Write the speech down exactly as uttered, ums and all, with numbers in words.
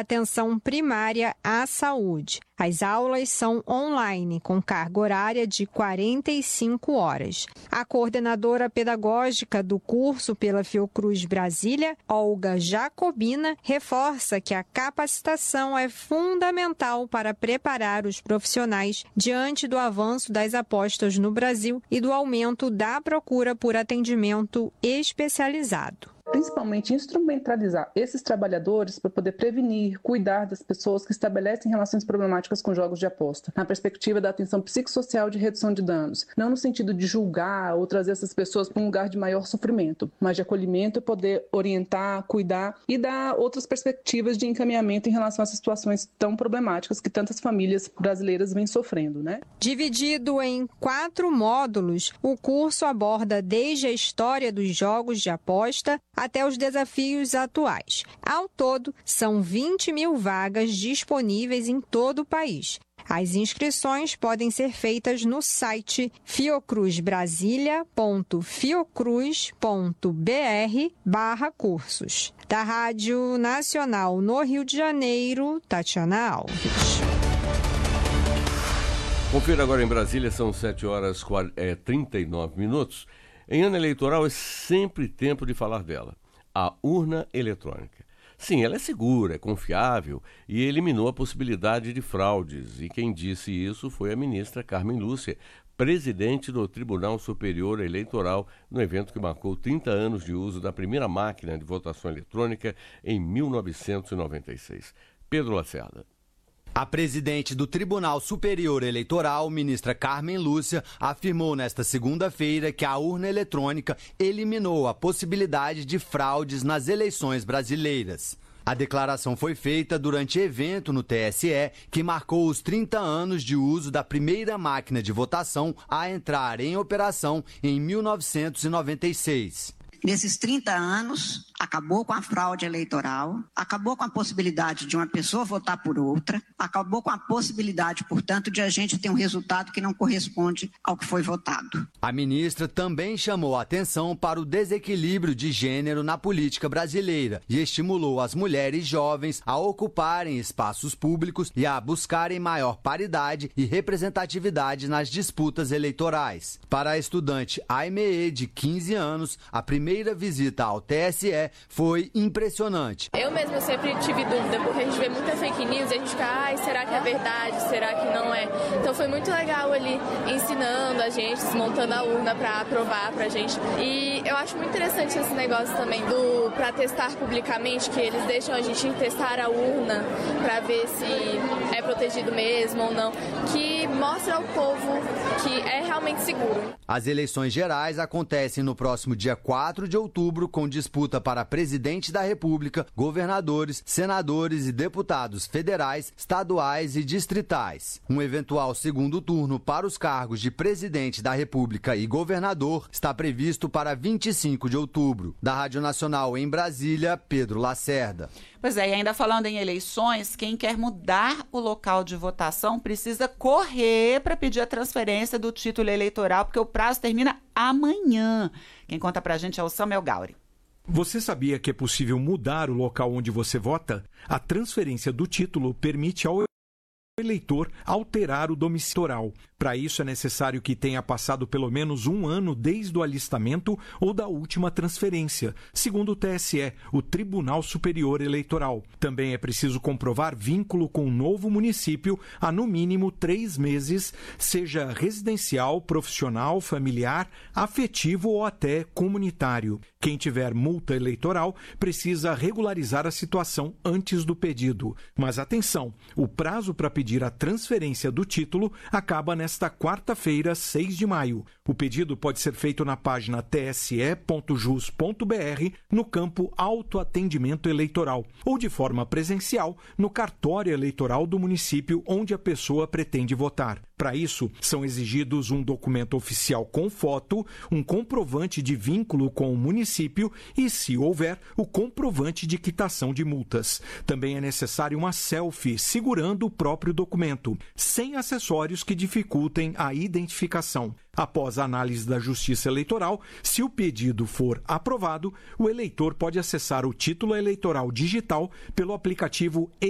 atenção primária à saúde. As aulas são online, com carga horária de quarenta e cinco horas. A coordenadora pedagógica do curso pela Fiocruz Brasília, Olga Jacobina, reforça que a capacitação é fundamental para preparar os profissionais diante do avanço das apostas no Brasil e do aumento da procura por atendimento especializado. Principalmente instrumentalizar esses trabalhadores para poder prevenir, cuidar das pessoas que estabelecem relações problemáticas com jogos de aposta, na perspectiva da atenção psicossocial de redução de danos, não no sentido de julgar ou trazer essas pessoas para um lugar de maior sofrimento, mas de acolhimento e poder orientar, cuidar e dar outras perspectivas de encaminhamento em relação a essas situações tão problemáticas que tantas famílias brasileiras vêm sofrendo, né? Dividido em quatro módulos, o curso aborda desde a história dos jogos de aposta até os desafios atuais. Ao todo, são vinte mil vagas disponíveis em todo o país. As inscrições podem ser feitas no site fiocruzbrasilia ponto fiocruz ponto br barra cursos. Da Rádio Nacional no Rio de Janeiro, Tatiana Alves. Confira agora em Brasília, são sete horas e trinta e nove minutos. Em ano eleitoral é sempre tempo de falar dela, a urna eletrônica. Sim, ela é segura, é confiável e eliminou a possibilidade de fraudes. E quem disse isso foi a ministra Carmen Lúcia, presidente do Tribunal Superior Eleitoral, no evento que marcou trinta anos de uso da primeira máquina de votação eletrônica em mil novecentos e noventa e seis. Pedro Lacerda. A presidente do Tribunal Superior Eleitoral, ministra Carmen Lúcia, afirmou nesta segunda-feira que a urna eletrônica eliminou a possibilidade de fraudes nas eleições brasileiras. A declaração foi feita durante evento no T S E que marcou os trinta anos de uso da primeira máquina de votação a entrar em operação em mil novecentos e noventa e seis. Nesses trinta anos, acabou com a fraude eleitoral, acabou com a possibilidade de uma pessoa votar por outra, acabou com a possibilidade, portanto, de a gente ter um resultado que não corresponde ao que foi votado. A ministra também chamou a atenção para o desequilíbrio de gênero na política brasileira e estimulou as mulheres jovens a ocuparem espaços públicos e a buscarem maior paridade e representatividade nas disputas eleitorais. Para a estudante Aimee, de quinze anos, a primeira A primeira visita ao T S E foi impressionante. Eu mesma sempre tive dúvida, porque a gente vê muita fake news e a gente fica, ai, será que é verdade? Será que não é? Então foi muito legal ali ensinando a gente, desmontando a urna para aprovar pra gente. E eu acho muito interessante esse negócio também do para testar publicamente, que eles deixam a gente testar a urna para ver se é protegido mesmo ou não, que mostra ao povo que é realmente seguro. As eleições gerais acontecem no próximo dia quatro de outubro, com disputa para presidente da República, governadores, senadores e deputados federais, estaduais e distritais. Um eventual segundo turno para os cargos de presidente da República e governador está previsto para vinte e cinco de outubro. Da Rádio Nacional em Brasília, Pedro Lacerda. Pois é, e ainda falando em eleições, quem quer mudar o local de votação precisa correr para pedir a transferência do título eleitoral, porque o prazo termina amanhã. Quem conta pra gente é o Samuel Gauri. Você sabia que é possível mudar o local onde você vota? A transferência do título permite ao eleitor alterar o domicílio eleitoral. Para isso é necessário que tenha passado pelo menos um ano desde o alistamento ou da última transferência, segundo o T S E, o Tribunal Superior Eleitoral. Também é preciso comprovar vínculo com o novo município há no mínimo três meses, seja residencial, profissional, familiar, afetivo ou até comunitário. Quem tiver multa eleitoral precisa regularizar a situação antes do pedido. Mas atenção, o prazo para pedir a transferência do título acaba nesta quarta-feira, seis de maio. O pedido pode ser feito na página t s e ponto jus ponto b r no campo Autoatendimento Eleitoral ou de forma presencial no cartório eleitoral do município onde a pessoa pretende votar. Para isso, são exigidos um documento oficial com foto, um comprovante de vínculo com o município e, se houver, o comprovante de quitação de multas. Também é necessário uma selfie segurando o próprio documento, sem acessórios que dificultem a identificação. Após a análise da Justiça Eleitoral, se o pedido for aprovado, o eleitor pode acessar o título eleitoral digital pelo aplicativo